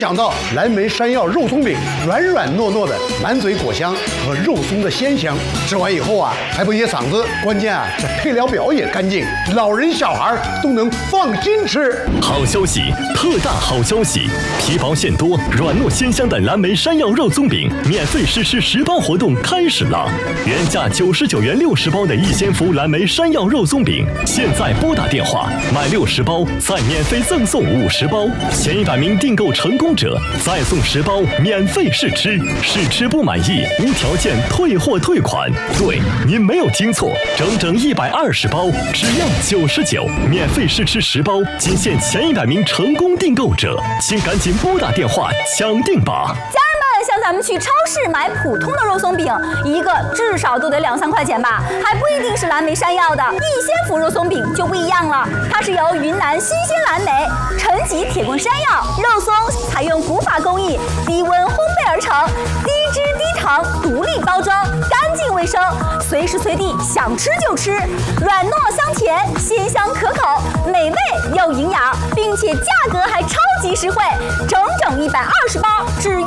讲到蓝莓山药肉松饼，软软糯糯的，满嘴果香和肉松的鲜香，吃完以后啊还不噎嗓子。关键啊，这配料表也干净，老人小孩都能放心吃。 好消息，特大好消息！皮薄馅多、软糯鲜香的蓝莓山药肉松饼免费试吃10包活动开始了！原价99元60包的逸仙福蓝莓山药肉松饼，现在拨打电话买60包，再免费赠送50包，前100名订购成功者再送10包免费试吃，试吃不满意无条件退货退款。对，您没有听错，整整120包，只要99，免费试吃10包，仅限前100名成功订购者，请赶紧拨打电话抢订吧！ 像咱们去超市买普通的肉松饼，一个至少都得2、3块钱吧，还不一定是蓝莓山药的。逸仙福肉松饼就不一样了，它是由云南新鲜蓝莓、陈吉铁棍山药、肉松采用古法工艺，低温烘焙而成，低脂低糖，独立包装，干净卫生，随时随地想吃就吃，软糯香甜，鲜香可口，美味又营养，并且价格还超级实惠，整整120包，只要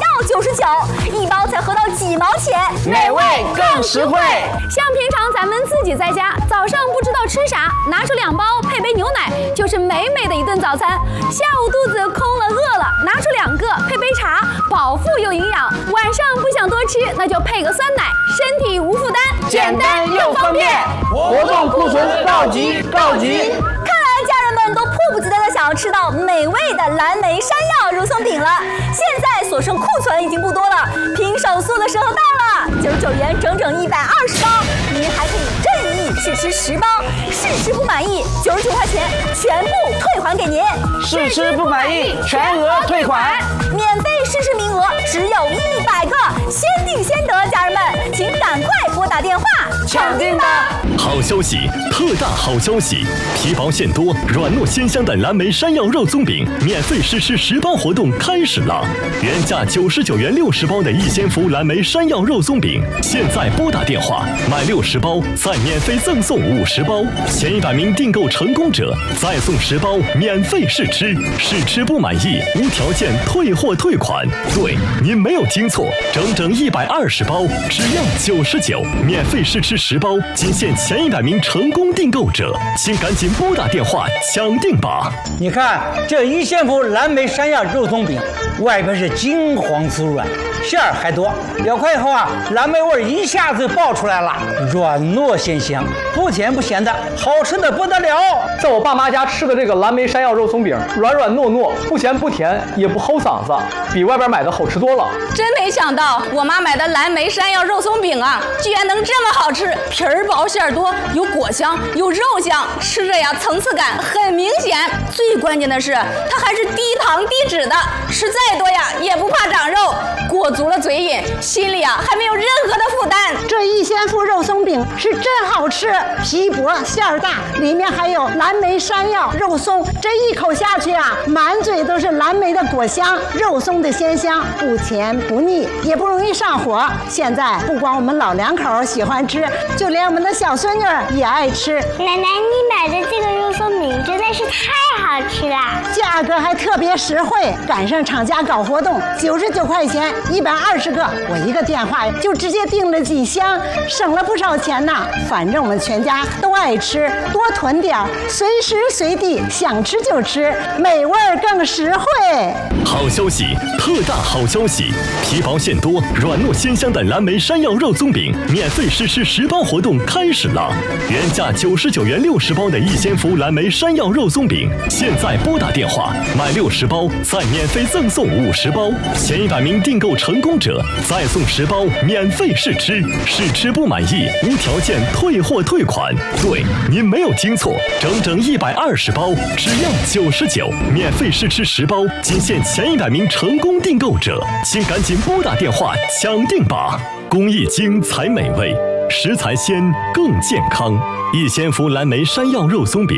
99，一包才合到几毛钱， 美味更实惠。 像平常咱们自己在家，早上不知道吃啥，拿出2包配杯牛奶，就是美美的一顿早餐。下午肚子空了饿了，拿出2个配杯茶，饱腹又营养。晚上不想多吃，那就配个酸奶，身体无负担， 简单又方便。活动库存告急告急！ 看来家人们都迫不及待的想要吃到美味的蓝莓山药肉松饼了。现在所剩库存已经不多了，拼手速的时候到了，99元整整120包，您还可以任意试吃10包，试吃不满意99块钱全部退还给您， 试吃不满意全额退款， 免费试吃名额只有100个，先订先得，家人们请赶快拨打电话抢订吧！ 好消息，特大好消息！皮薄馅多、软糯鲜香的蓝莓山药肉松饼免费试吃10包活动开始了！原价99元60包的逸仙福蓝莓山药肉松饼，现在拨打电话买60包，再免费赠送50包，前100名订购成功者再送10包免费试吃，试吃不满意无条件退货退款。对，您没有听错，整整120包，只要99，免费试吃10包，仅限前100名成功订购者，请赶紧拨打电话抢订吧！ 你看这逸仙福蓝莓山药肉松饼，外边是金黄酥软，馅儿还多，咬开以后啊，蓝莓味一下子爆出来了，软糯鲜香，不甜不咸的，好吃的不得了。 在我爸妈家吃的这个蓝莓山药肉松饼，软软糯糯，不咸不甜，也不齁嗓子，比外边买的好吃多了。 真没想到我妈买的蓝莓山药肉松饼啊，居然能这么好吃，皮儿薄馅儿多，有果香有肉香，吃着呀层次感很明显。最关键的是它还是低糖低脂的，吃再多呀也不怕长肉，裹足了嘴瘾，心里啊还没有任何的负担。 这逸仙福肉松饼是真好吃，皮薄馅儿大，里面还有蓝莓山药肉松，这一口下去啊，满嘴都是蓝莓的果香，肉松的鲜香，不甜不腻，也不容易上火。现在不光我们老两口喜欢吃，就连我们的小孙女也爱吃。 奶奶，你买的这个肉松饼真的是太好吃了， 价格还特别实惠，赶上厂家搞活动，99块钱120个，我一个电话就直接订了几箱，省了不少钱呢。反正我们全家都爱吃，多囤点儿，随时随地想吃就吃，美味更实惠。 好消息，特大好消息！皮薄馅多、软糯鲜香的蓝莓山药肉松饼免费试吃10包活动开始了！原价99元60包的逸仙福蓝莓山药肉松饼，现在拨打电话买60包，再免费赠送50包，前100名订购成功者再送10包免费试吃，试吃不满意无条件退货退款。对，您没有听错，整整120包，只要99，免费试吃10包，仅限前100名成功订购者，请赶紧拨打电话抢订吧！工艺精才美味，食材鲜更健康。逸仙福蓝莓山药肉松饼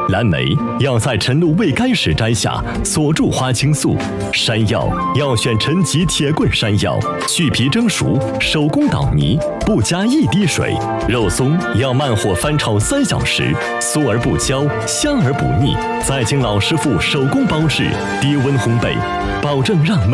蓝莓要在晨露未干时摘下，锁住花青素；山药要选陈吉铁棍山药，去皮蒸熟，手工捣泥，不加一滴水。肉松要慢火翻炒3小时，酥而不焦，香而不腻，再经老师傅手工包制，低温烘焙，保证让